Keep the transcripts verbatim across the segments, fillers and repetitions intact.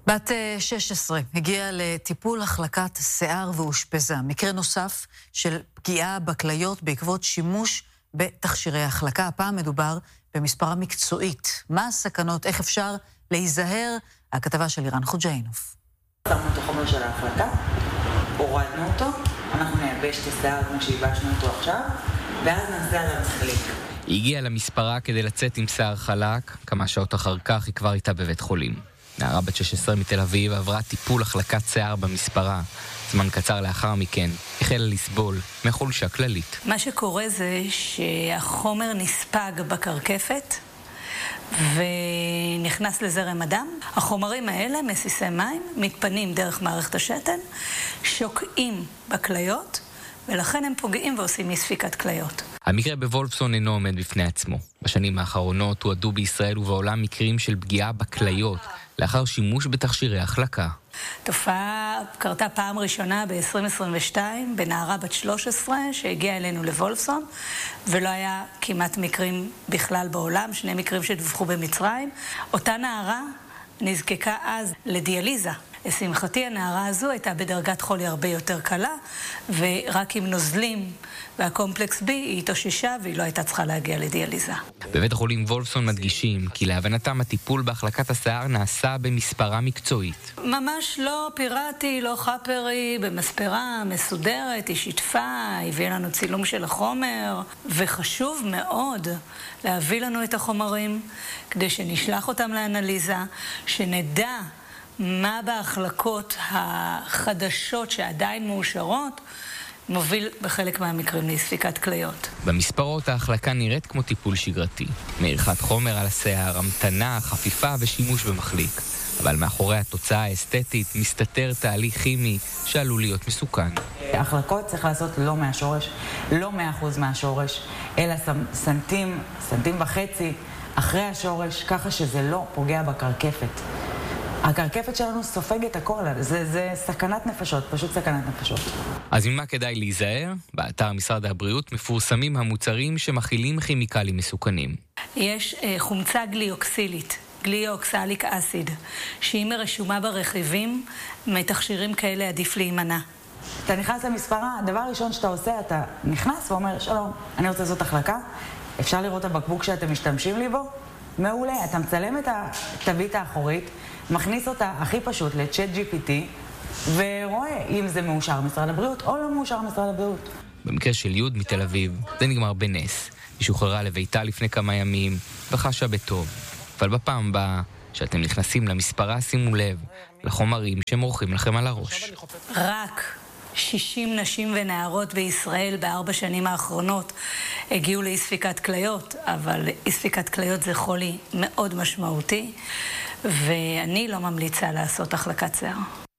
בת שש עשרה הגיעה לטיפול החלקת שיער ואושפזה. מקרה נוסף של פגיעה בכליות בעקבות שימוש בתכשירי החלקה. הפעם מדובר במספרה מקצועית. מה הסכנות? איך אפשר להיזהר? הכתבה של אירן חוג'יינוף. שמנו את החומר של ההחלקה, הורדנו אותו, אנחנו נייבש את השיער כמו שהיבשנו אותו עכשיו, ואז נעשה עליו מחליק. היא הגיעה למספרה כדי לצאת עם שיער חלק. כמה שעות אחר כך היא כבר הייתה בבית חולים. נערה בת שש עשרה מתל אביב עברה טיפול החלקת שיער במספרה. זמן קצר לאחר מכן החלה לסבול מחולשה כללית. מה שקורה זה שהחומר נספג בקרקפת ונכנס לזרם הדם. החומרים האלה, מסיסי מים, מתפנים דרך מערכת השתן, שוקעים בכליות, ולכן הם פוגעים ועושים מספיקת כליות. המקרה בוולפסון אינו עומד בפני עצמו. בשנים האחרונות הועדו בישראל ובעולם מקרים של פגיעה בכליות לאחר שימוש בתכשירי החלקה. תופעה קרתה פעם ראשונה ב-עשרים עשרים ושתיים בנערה בת שלוש עשרה שהגיעה אלינו לוולפסון, ולא היה כמעט מקרים בכלל בעולם, שני מקרים שדווחו במצרים. אותה נערה נזקקה אז לדיאליזה. לשמחתי הנערה הזו הייתה בדרגת חולי הרבה יותר קלה, ורק עם נוזלים והקומפלקס בי היא התאוששה והיא לא הייתה צריכה להגיע לדיאליזה. בבית החולים וולפסון מדגישים כי להבנתם הטיפול בהחלקת השיער נעשה במספרה מקצועית. ממש לא פיראטי, לא חפרי, במספרה מסודרת, היא שיתפה, הביאה לנו צילום של החומר, וחשוב מאוד להביא לנו את החומרים כדי שנשלח אותם לאנליזה, שנדע מה בהחלקות החדשות שעדיין מאושרות מוביל בחלק מהמקרים לספיקת כליות. במספרות ההחלקה נראית כמו טיפול שגרתי. מערכת חומר על השיער, המתנה, חפיפה ושימוש במחליק. אבל מאחורי התוצאה האסתטית מסתתר תהליך כימי שעלול להיות מסוכן. החלקות צריך לעשות לא מהשורש, לא מאה אחוז מהשורש, אלא סנטים, סנטים וחצי אחרי השורש, ככה שזה לא פוגע בקרקפת. הקרקפת שלנו סופגת הכל, זה, זה סכנת נפשות, פשוט סכנת נפשות. אז ממה כדאי להיזהר? באתר משרד הבריאות מפורסמים המוצרים שמכילים כימיקלים מסוכנים. יש אה, חומצה גליוקסילית, גליאוקסליק אסיד, שהיא מרשומה ברכיבים, מתכשירים כאלה עדיף להימנע. אתה נכנס למספרה, הדבר הראשון שאתה עושה, אתה נכנס ואומר, שלום, אני רוצה לעשות החלקה, אפשר לראות את הבקבוק שאתם משתמשים לי בו? מעולה, אתה מצלם את התווית האחורית, מכניס אותה הכי פשוט לצ'אט ג'י פי טי, ורואה אם זה מאושר משרד הבריאות או לא מאושר משרד הבריאות. במקרה של יוד מתל אביב, זה נגמר בנס. היא שוחררה לביתה לפני כמה ימים וחשה בטוב. אבל בפעם הבאה שאתם נכנסים למספרה, שימו לב לחומרים שמורחים לכם על הראש. רק שישים נשים ונערות בישראל בארבע שנים האחרונות הגיעו לאי-ספיקת כליות, אבל אי-ספיקת כליות זה חולי מאוד משמעותי, ואני לא ממליצה לעשות החלקת שיער.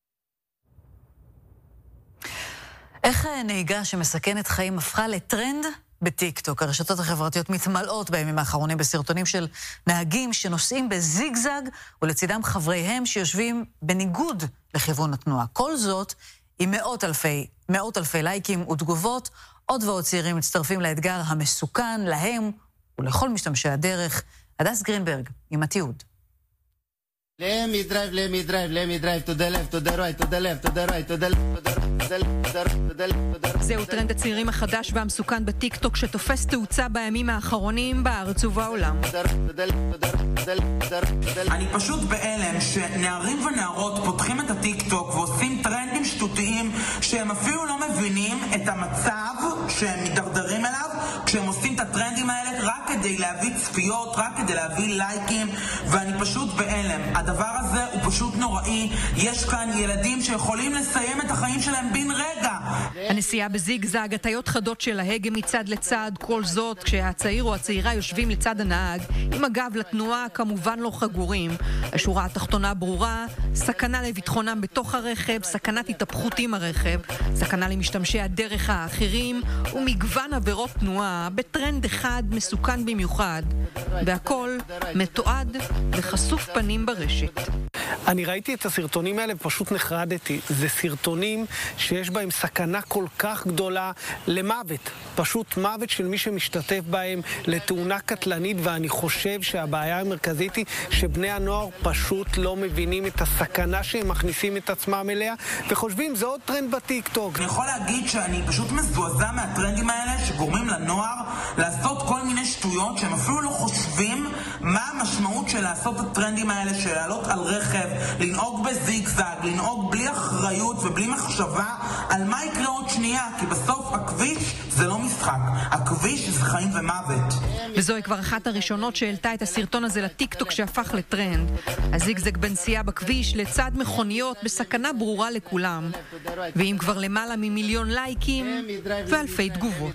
איך נהיגה שמסכנת חיים הפכה לטרנד בטיקטוק? הרשתות החברתיות מתמלאות בימים האחרונים בסרטונים של נהגים שנוסעים בזיגזג, ולצידם חבריהם שיושבים בניגוד לכיוון התנועה. כל זאת עם מאות אלפי, מאות אלפי לייקים ותגובות. עוד ועוד צעירים מצטרפים לאתגר המסוכן להם ולכל משתמשי הדרך. הדס גרינברג עם התיעוד. Let me drive, let me drive, let me drive to the left, to the right, to the left, to the right, to the left, to the left, to the left. זהו טרנד הצעירים החדש והמסוכן בטיקטוק שתופס תאוצה בימים האחרונים בארץ ובעולם. אני פשוט בהלם שנערים ונערות פותחים את הטיקטוק ועושים טרנדים שטותיים שהם אפילו לא מבינים את המצב שהם מדרדרים אליו כשהם עושים את הטרנדים האלה רק כדי להביא צפיות, רק כדי להביא לייקים, ואני פשוט בהלם. הדבר הזה הוא פשוט נוראי. יש כאן ילדים שיכולים לסיים את החיים שלהם בן רגע. הנסיעה בזיגזג, הטיות חדות של ההגה מצד לצד, כל זאת כשהצעיר או הצעירה יושבים לצד הנהג עם הגב לתנועה, כמובן לא חגורים. השורה התחתונה ברורה: סכנה לביטחונם בתוך הרכב, סכנת התהפכות עם הרכב, סכנה למשתמשי הדרך האחרים, ומגוון עבירות תנועה בטרנד אחד מסוכן במיוחד, והכל מתועד וחשוף פנים ברשת. אני ראיתי את הסרטונים האלה ופשוט נחרדתי. זה סרטונים שיש בהם סכנה כל כך גדולה למוות. פשוט מוות של מי שמשתתף בהם לתאונה קטלנית, ואני חושב שהבעיה המרכזית היא שבני הנוער פשוט לא מבינים את הסכנה שהם מכניסים את עצמם אליה, וחושבים זה עוד טרנד בטיקטוק. אני יכול להגיד שאני פשוט מזועזע מהטרנדים האלה שגורמים לנוער לעשות כל מיני שטויות שהם אפילו לא חושבים מה המשמעות של לעשות את הטרנדים האלה, של לעלות על רכב, לנהוג בזיגזג, לנהוג בלי אחריות ובלי מחשבה על מה יקרה עוד שנייה, כי בסוף הכביש זה לא משחק, הכביש זה חיים ומוות. וזוהי כבר אחת הראשונות שהעלתה את הסרטון הזה לטיקטוק שהפך לטרנד. הזיגזג בנסיעה בכביש לצד מכוניות בסכנה ברורה לכולם. ואם כבר למעלה ממיליון לייקים ואלפי תגובות.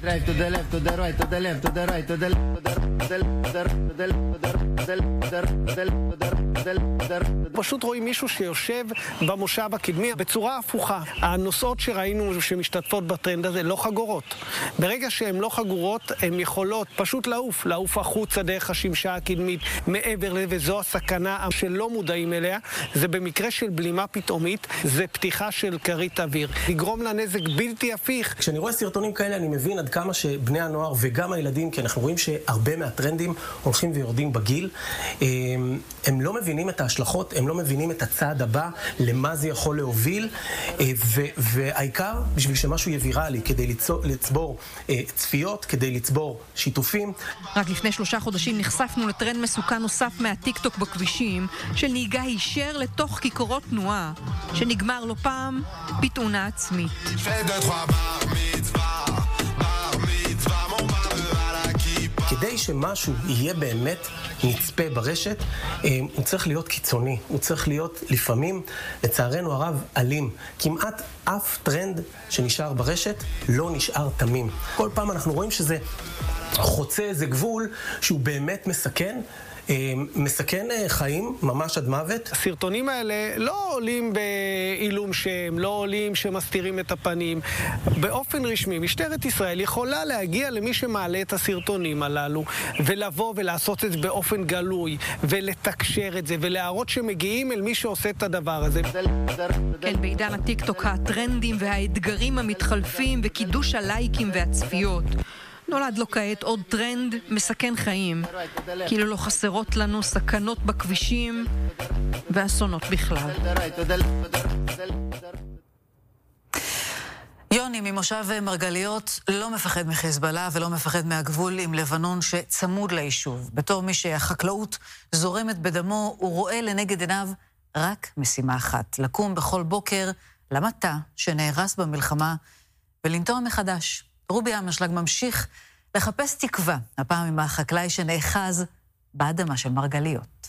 פשוט רואים מישהו שיושב במושב הקדמי בצורה הפוכה. הנוסעות שראינו שמשתתפות בטרנד הזה לא חגורות. ברגע שהן לא חגורות, הן יכולות פשוט לעוף, לעוף החוצה דרך השמשה הקדמית, מעבר לזה, וזו הסכנה שלא מודעים אליה. זה במקרה של בלימה פתאומית, זה פתיחה של כרית אוויר. לגרום לנזק בלתי הפיך. כשאני רואה סרטונים כאלה, אני מבין עד כמה שבני הנוער וגם הילדים, כי אנחנו רואים שהרבה מהטרנדים הולכים ויורדים בגיל, הם לא מבינים את ההשלכות, הם לא מבינים את הצעד הבא, למה זה יכול להוביל, והעיקר, בשביל שמשהו יהיה ויראלי, כדי לצבור צפיות, כדי לצבור שיתופים. רק לפני שלושה חודשים נחשפנו לטרנד מסוכן נוסף מהטיקטוק בכבישים, של נהיגה הישר לתוך כיכרות תנועה, שנגמר לא פעם בתאונה עצמית. כדי שמשהו יהיה באמת נצפה ברשת, הוא צריך להיות קיצוני, הוא צריך להיות לפעמים, לצערנו הרב, אלים. כמעט אף טרנד שנשאר ברשת לא נשאר תמים. כל פעם אנחנו רואים שזה חוצה איזה גבול שהוא באמת מסכן, מסכן חיים, ממש עד מוות. הסרטונים האלה לא עולים באילום שם, לא עולים שמסתירים את הפנים. באופן רשמי, משטרת ישראל יכולה להגיע למי שמעלה את הסרטונים הללו, ולבוא ולעשות את זה באופן גלוי, ולתקשר את זה, ולהראות שמגיעים אל מי שעושה את הדבר הזה. כן, בעידן הטיקטוק, הטרנדים והאתגרים המתחלפים, וקידוש הלייקים והצפיות. נולד לו כעת עוד טרנד מסכן חיים, כאילו לא חסרות לנו סכנות בכבישים ואסונות בכלל. יוני ממושב מרגליות לא מפחד מחיזבאללה ולא מפחד מהגבול עם לבנון שצמוד ליישוב. בתור מי שהחקלאות זורמת בדמו, הוא רואה לנגד עיניו רק משימה אחת, לקום בכל בוקר למטה שנהרס במלחמה ולנטוע מחדש. רובי אמנשלג ממשיך לחפש תקווה, הפעם עם החקלאי שנאחז באדמה של מרגליות.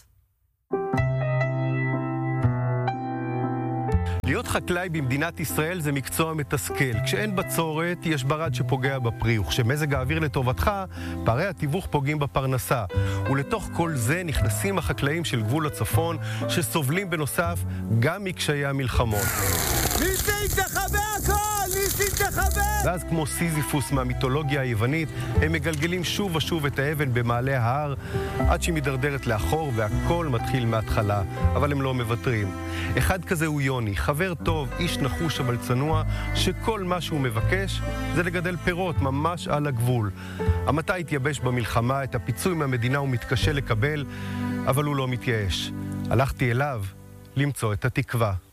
להיות חקלאי במדינת ישראל זה מקצוע מתסכל. כשאין בצורת, יש ברד שפוגע בפרי, וכשמזג האוויר לטובתך, פערי התיווך פוגעים בפרנסה. ולתוך כל זה נכנסים החקלאים של גבול הצפון, שסובלים בנוסף גם מקשיי המלחמות. ניסים תחבא הכל! ניסים תחבא! ואז כמו סיזיפוס מהמיתולוגיה היוונית, הם מגלגלים שוב ושוב את האבן במעלה ההר, עד שהיא מדרדרת לאחור והכל מתחיל מההתחלה, אבל הם לא מוותרים. אחד כזה הוא יוני, חבר טוב, איש נחוש אבל צנוע, שכל מה שהוא מבקש זה לגדל פירות ממש על הגבול. המטע התייבש במלחמה, את הפיצוי מהמדינה הוא מתקשה לקבל, אבל הוא לא מתייאש. הלכתי אליו למצוא את התקווה.